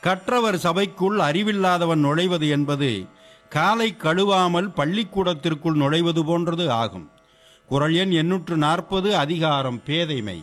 கற்றவர் சபைக்குள் அறிவில்லாதவன் நுழைவது என்பது காலை கழுவாமல் பள்ளிக்கூடத்திற்குள் நுழைவது போன்றது ஆகும். குறள் எண் 840, அதிகாரம் பேதைமை.